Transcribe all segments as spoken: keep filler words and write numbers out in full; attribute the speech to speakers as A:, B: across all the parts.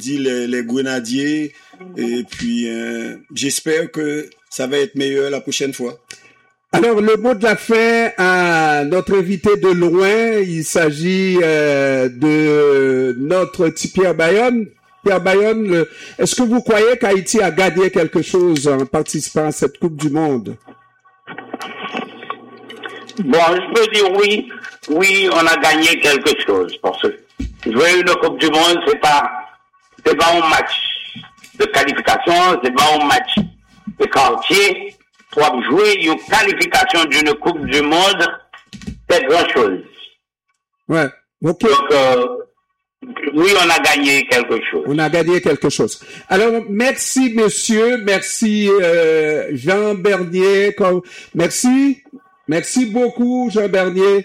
A: dit les, les grenadiers. Et puis, euh, j'espère que ça va être meilleur la prochaine fois.
B: Alors, le mot de la fin à notre invité de loin, il s'agit euh, de notre petit Pierre Bayonne. Pierre Bayonne, le, est-ce que vous croyez qu'Haïti a gagné quelque chose en participant à cette Coupe du Monde?
C: Bon, je peux dire oui. Oui, on a gagné quelque chose. Parce que jouer une Coupe du Monde, c'est pas, c'est pas un match de qualification, c'est pas un match de quartier. Pour jouer une qualification d'une Coupe du Monde, c'est grand chose.
B: Ouais. Ok.
C: Donc, euh, oui, on a gagné quelque chose.
B: On a gagné quelque chose. Alors, merci, monsieur. Merci, euh, Jean Bernier. Merci. Merci beaucoup, Jean Bernier.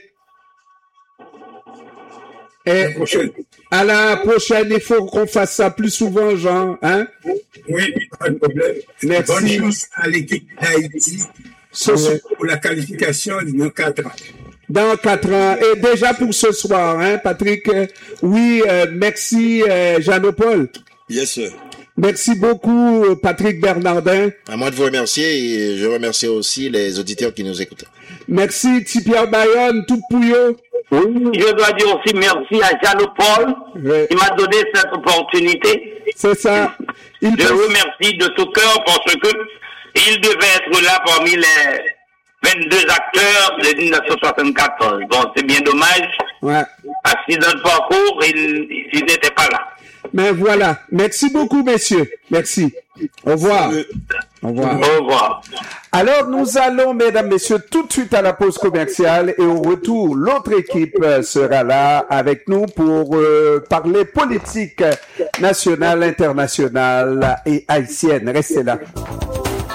B: Et à la prochaine, il faut qu'on fasse ça plus souvent, Jean. Hein?
D: Oui, pas de problème.
B: Merci.
D: Bonne chance à l'équipe d'Haïti pour la qualification dans quatre ans.
B: Dans quatre ans. Et déjà pour ce soir, hein, Patrick. Euh, oui, euh, merci, euh, Jean-Paul.
A: Yes, sir.
B: Merci beaucoup, Patrick Bernardin.
E: À moi de vous remercier et je remercie aussi les auditeurs qui nous écoutent.
B: Merci, Pierre Bayonne, tout pouillot.
C: Oui, je dois dire aussi merci à Jean-Paul oui. qui m'a donné cette opportunité.
B: C'est ça.
C: Il je vous remercie de tout cœur parce que il devait être là parmi les vingt-deux acteurs de dix-neuf cent soixante-quatorze. Bon, c'est bien dommage.
B: Ouais.
C: Accident de parcours, il, il n'était pas là.
B: Mais voilà. Merci beaucoup, messieurs. Merci. Au revoir. Au revoir.
C: Au revoir.
B: Alors, nous allons, mesdames, messieurs, tout de suite à la pause commerciale et au retour, l'autre équipe sera là avec nous pour euh, parler politique nationale, internationale et haïtienne. Restez là.